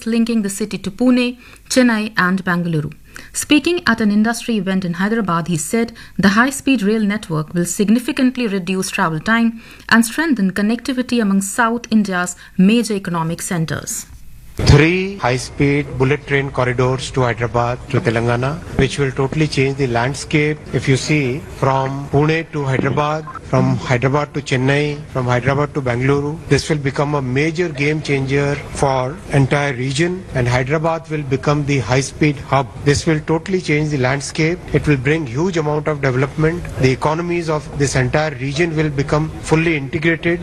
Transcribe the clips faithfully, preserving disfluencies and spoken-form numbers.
routes linking the city to Pune, Chennai and Bangalore. Speaking at an industry event in Hyderabad, he said the high-speed rail network will significantly reduce travel time and strengthen connectivity among South India's major economic centres. Three high-speed bullet train corridors to Hyderabad, to Telangana, which will totally change the landscape. If you see, from Pune to Hyderabad, from Hyderabad to Chennai, from Hyderabad to Bangalore, this will become a major game changer for entire region, and Hyderabad will become the high-speed hub. This will totally change the landscape. It will bring huge amount of development. The economies of this entire region will become fully integrated.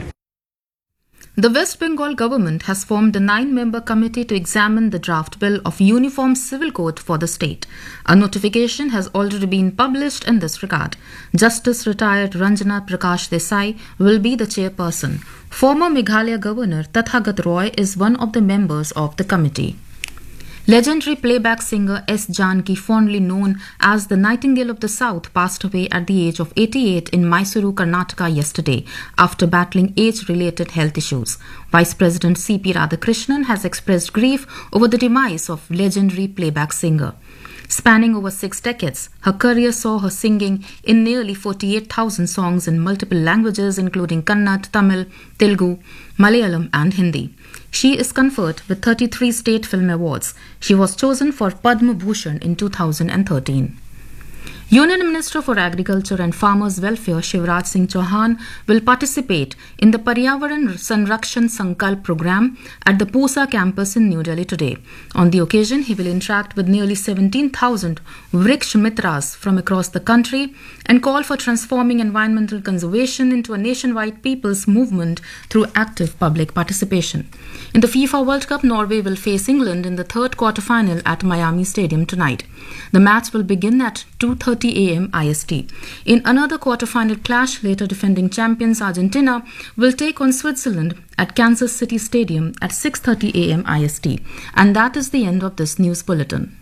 The West Bengal government has formed a nine-member committee to examine the draft bill of Uniform Civil Code for the state. A notification has already been published in this regard. Justice retired Ranjana Prakash Desai will be the chairperson. Former Meghalaya Governor Tathagat Roy is one of the members of the committee. Legendary playback singer S. Janki, fondly known as the Nightingale of the South, passed away at the age of eighty-eight in Mysuru, Karnataka yesterday after battling age-related health issues. Vice President C P Radhakrishnan has expressed grief over the demise of legendary playback singer. Spanning over six decades, her career saw her singing in nearly forty-eight thousand songs in multiple languages including Kannada, Tamil, Telugu, Malayalam and Hindi. She is conferred with thirty-three state film awards. She was chosen for Padma Bhushan in two thousand thirteen. Union Minister for Agriculture and Farmers Welfare Shivraj Singh Chauhan will participate in the Paryavaran Sanrakshan Sankalp program at the Pusa campus in New Delhi today. On the occasion, he will interact with nearly seventeen thousand Vriksh Mitras from across the country and call for transforming environmental conservation into a nationwide people's movement through active public participation. In the FIFA World Cup, Norway will face England in the third quarter-final at Miami Stadium tonight. The match will begin at two thirty a m I S T. In another quarter-final clash, later defending champions Argentina will take on Switzerland at Kansas City Stadium at six thirty a m I S T. And that is the end of this news bulletin.